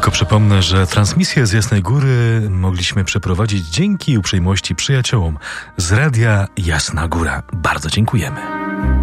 Tylko przypomnę, że transmisję z Jasnej Góry mogliśmy przeprowadzić dzięki uprzejmości przyjaciołom z Radia Jasna Góra. Bardzo dziękujemy.